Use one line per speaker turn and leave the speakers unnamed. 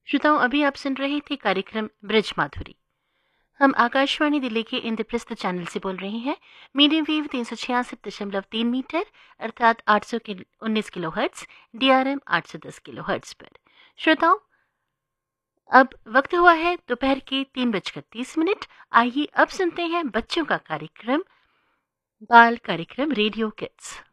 श्रोताओं, अभी आप सुन रहे थे कार्यक्रम ब्रज माधुरी। हम आकाशवाणी दिल्ली के इंद्रप्रस्थ चैनल से बोल रहे हैं। मीडियम वेव 366.3 मीटर अर्थात 819 kilo hertz, DRM 810 kilo hertz पर। श्रोताओं, अब वक्त हुआ है दोपहर के 3:30। आइए अब सुनते हैं बच्चों का कार्यक्रम, बाल कार्यक्रम रेडियो किड्स।